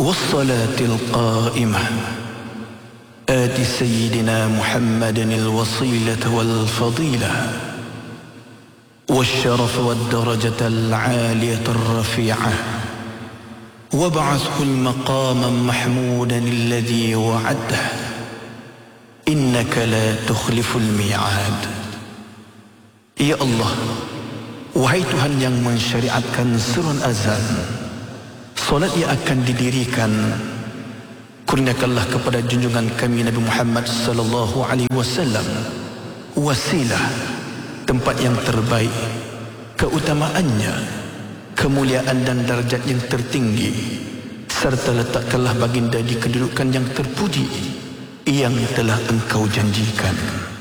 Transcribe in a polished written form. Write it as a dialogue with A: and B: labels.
A: والصلاة القائمة آت سيدنا محمد الوصيلة والفضيلة والشرف والدرجة العالية الرفيعة وابعثه المقام محمودا الذي وعده إنك لا تخلف الميعاد. Ya Allah, wahai Tuhan yang mensyariatkan surun azan, solat yang akan didirikan, kurniakanlah kepada junjungan kami Nabi Muhammad sallallahu alaihi wasallam wasilah, tempat yang terbaik, keutamaannya, kemuliaan dan darjat yang tertinggi, serta letakkanlah baginda di kedudukan yang terpuji yang telah Engkau janjikan.